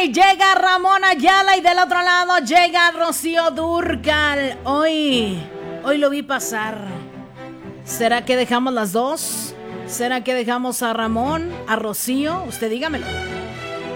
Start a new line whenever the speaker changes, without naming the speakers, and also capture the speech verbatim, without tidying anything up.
llega Ramón Ayala y del otro lado llega Rocío Dúrcal. Hoy, hoy lo vi pasar. ¿Será que dejamos las dos? ¿Será que dejamos a Ramón, a Rocío? Usted dígamelo.